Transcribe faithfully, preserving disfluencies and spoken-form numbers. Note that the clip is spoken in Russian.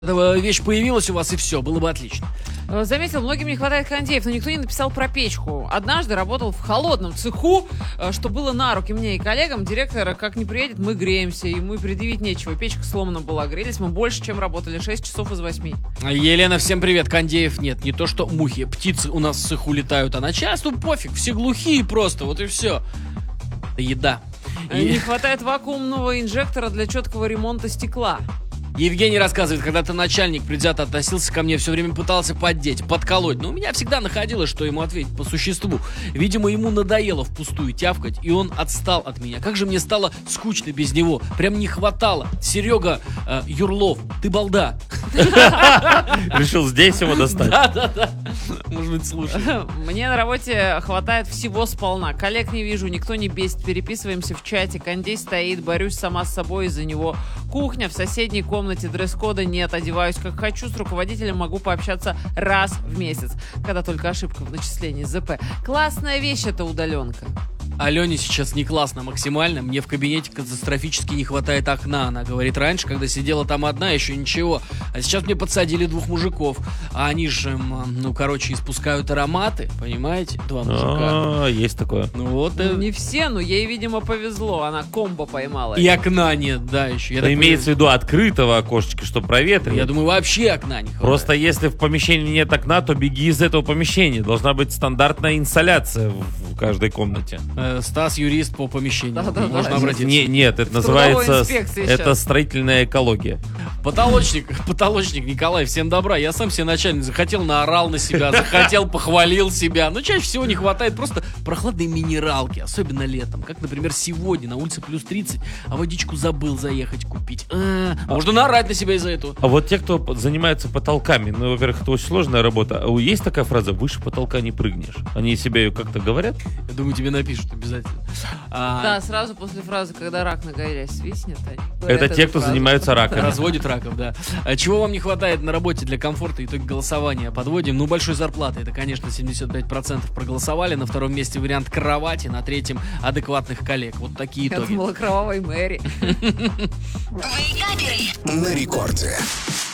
Эта вещь появилась у вас, и все, было бы отлично. Заметил, многим не хватает кондеев, но никто не написал про печку. Однажды работал в холодном цеху, что было на руки мне и коллегам. Директор, как не приедет, мы греемся, ему и предъявить нечего. Печка сломана была, грелись мы больше, чем работали, шесть часов из восьми. Елена, всем привет, кондеев нет. Не то что мухи, птицы у нас в цеху летают, а на час, ну пофиг, все глухие просто, вот и все. Еда. Не хватает вакуумного инжектора для четкого ремонта стекла. Евгений рассказывает, когда-то начальник предвзято относился ко мне, все время пытался поддеть, подколоть. Но у меня всегда находилось, что ему ответить по существу. Видимо, ему надоело впустую тявкать, и он отстал от меня. Как же мне стало скучно без него. Прям не хватало. Серега э, Юрлов, ты балда. Решил здесь его достать. Да-да-да. Может быть, слушай. Мне на работе хватает всего сполна. Коллег не вижу, никто не бесит. Переписываемся в чате. Кондей стоит, борюсь сама с собой из-за него. Кухня в соседней комнате. В комнате дресс-кода нет, одеваюсь как хочу, с руководителем могу пообщаться раз в месяц, когда только ошибка в начислении ЗП. Классная вещь эта удаленка. Алене сейчас не классно максимально, мне в кабинете катастрофически не хватает окна. Она говорит, раньше, когда сидела там одна, еще ничего, а сейчас мне подсадили двух мужиков, а они же, ну, короче, испускают ароматы, понимаете, два мужика. А, есть такое. Ну вот. Ну, не все, но ей, видимо, повезло, она комбо поймала. И окна нет, да, еще. Но имеется в виду открытого окошечка, что проветривает. Я думаю, вообще окна не хватает. Просто если в помещении нет окна, то беги из этого помещения. Должна быть стандартная инсоляция в каждой комнате. Стас юрист по помещению. Да, да, Можно да. обратиться. Не, нет, это В называется инспекции это сейчас. строительная экология. Потолочник, потолочник Николай, всем добра. Я сам себе начальник захотел, наорал на себя, захотел, похвалил себя. Но чаще всего не хватает просто прохладной минералки, особенно летом. Как, например, сегодня на улице плюс тридцать, а водичку забыл заехать купить. А, можно наорать на себя из-за этого. А вот те, кто занимается потолками, ну, во-первых, это очень сложная работа. А есть такая фраза «выше потолка не прыгнешь»? Они себе ее как-то говорят? Я думаю, тебе напишут обязательно. А, Да, сразу после фразы, когда рак на горе свистнет. они говорят Это эту те, кто фразу. занимаются раком. Разводит раков, да. А чего вам не хватает на работе для комфорта? Итог голосования подводим. Ну, большой зарплаты. Это, конечно, семьдесят пять процентов проголосовали. На втором месте вариант кровати. На третьем адекватных коллег. Вот такие Я итоги. думала, кровавой Мэри. На рекорде.